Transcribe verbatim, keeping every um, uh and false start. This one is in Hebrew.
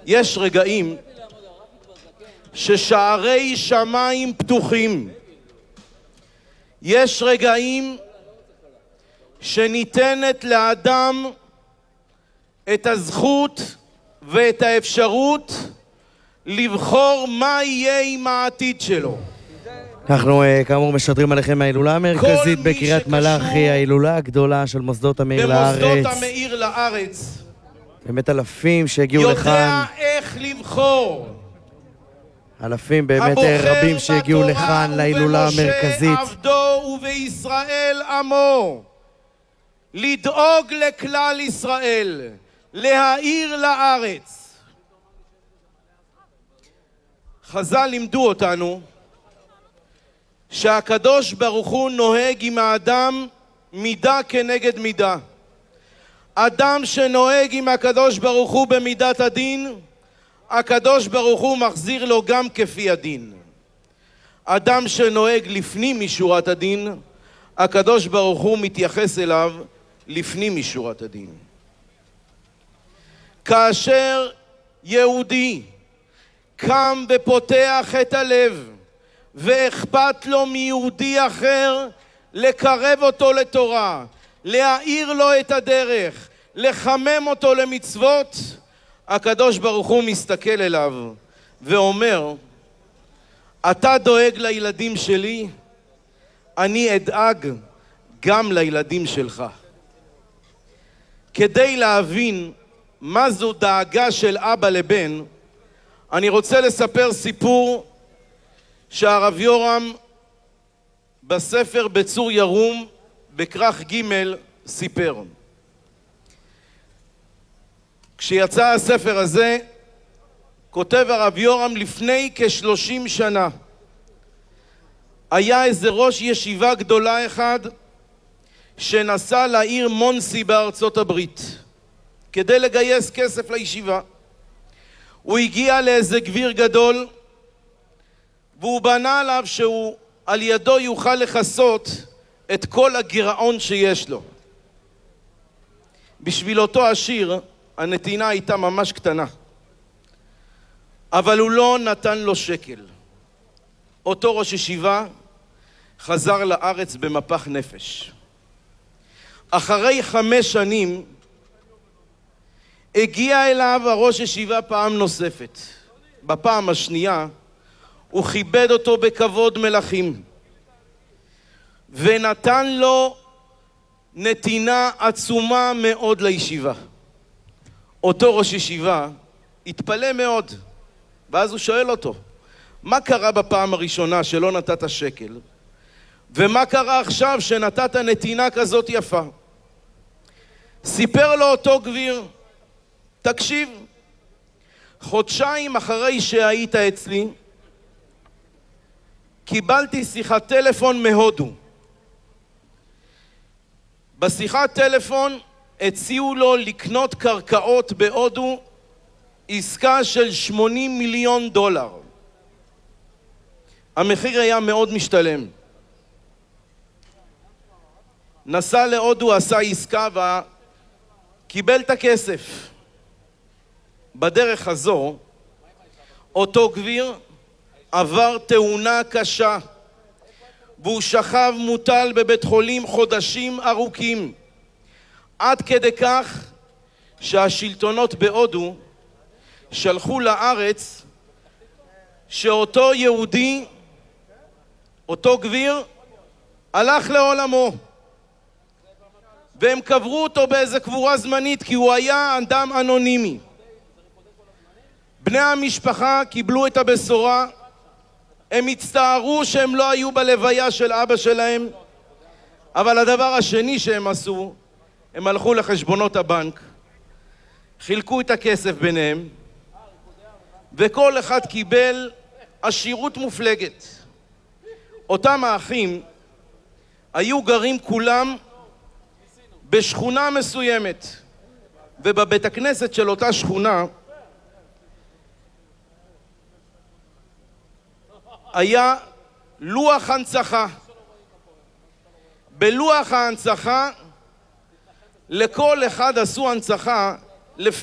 יש רגעים ששערי שמיים פתוחים. יש רגעים שניתנת לאדם את הזכות ואת האפשרות לבחור מה יהיה עם העתיד שלו. אנחנו כאמור משדרים עליכם ההילולה המרכזית בקריית מלאכי, ההילולה הגדולה של מוסדות המאיר לארץ. במוסדות המאיר לארץ. באמת אלפים שהגיעו לכאן. יודע איך לבחור. אלפים באמת רבים שהגיעו לכאן להילולה המרכזית. הבוחר בתורה ובמשה עבדו ובישראל עמו. לדאוג לכלל ישראל, להאיר לארץ. חז"ל לימדו אותנו שהקדוש ברוך הוא נוהג עם האדם מידה כנגד מידה. אדם שנוהג עם הקדוש ברוך הוא במידת הדין, הקדוש ברוך הוא מחזיר לו גם כפי הדין. אדם שנוהג לפנים משורת הדין, הקדוש ברוך הוא מתייחס אליו לפנים משורת הדין. כאשר יהודי קם ופותח את הלב ואכפת לו מיהודי אחר, לקרב אותו לתורה, להאיר לו את הדרך, לחמם אותו למצוות, הקדוש ברוך הוא מסתכל אליו ואומר, אתה דואג לילדים שלי, אני אדאג גם לילדים שלך. כדי להבין מה זו דאגה של אבא לבן, אני רוצה לספר סיפור שהרב יורם בספר בצור ירום בכרך ג' סיפר. כשיצא הספר הזה, כותב הרב יורם, לפני כשלושים שנה היה איזה ראש ישיבה גדולה אחד שנסע לעיר מונסי בארצות הברית כדי לגייס כסף לישיבה. הוא הגיע לאיזה גביר גדול והוא בנה עליו שהוא על ידו יוכל לחסות את כל הגירעון שיש לו. בשביל אותו עשיר הנתינה הייתה ממש קטנה, אבל הוא לא נתן לו שקל. אותו ראש ישיבה חזר לארץ במפח נפש. אחרי חמש שנים הגיע אליו הראש ישיבה פעם נוספת. בפעם השנייה הוא כיבד אותו בכבוד מלכים ונתן לו נתינה עצומה מאוד לישיבה. אותו ראש ישיבה התפלא מאוד, ואז הוא שואל אותו, מה קרה בפעם הראשונה שלא נתת שקל, ומה קרה עכשיו שנתת נתינה כזאת יפה? סיפר לו אותו גביר, תקשיב, חודשיים אחרי שהיית אצלי קיבלתי שיחת טלפון מהודו. בשיחת טלפון הציעו לו לקנות קרקעות בהודו, עסקה של שמונים מיליון דולר. המחיר היה מאוד משתלם. נסע להודו, עשה עסקה וקיבל את הכסף. בדרך הזו אותו גביר עבר תאונה קשה והוא שכב מוטל בבית חולים חודשים ארוכים, עד כדי כך שהשלטונות בהודו שלחו לארץ שאותו יהודי, אותו גביר, הלך לעולמו, והם קברו אותו באיזה קבורה זמנית כי הוא היה אדם אנונימי. בני המשפחה קיבלו את הבשורה, הם הצטערו שהם לא היו בלוויה של אבא שלהם, אבל הדבר השני שהם עשו, הם הלכו לחשבונות הבנק, חילקו את הכסף ביניהם, וכל אחד קיבל עשירות מופלגת. אותם האחים היו גרים כולם בשכונה מסוימת, ובבית הכנסת של אותה שכונה היה לוח הנצחה. בלוח ההנצחה לכל אחד עשו הנצחה לפי